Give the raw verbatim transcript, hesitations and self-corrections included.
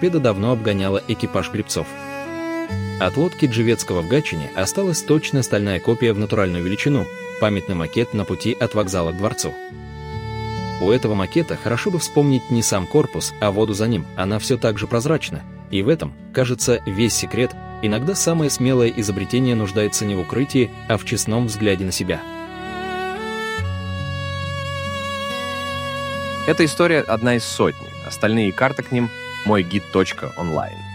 торпеда давно обгоняла экипаж гребцов. От лодки Джевецкого в Гатчине осталась точная стальная копия в натуральную величину, памятный макет на пути от вокзала к дворцу. У этого макета хорошо бы вспомнить не сам корпус, а воду за ним, она все так же прозрачна, и в этом, кажется, весь секрет. Иногда самое смелое изобретение нуждается не в укрытии, а в честном взгляде на себя. Эта история одна из сотни, остальные карты к ним — мой гид точка онлайн.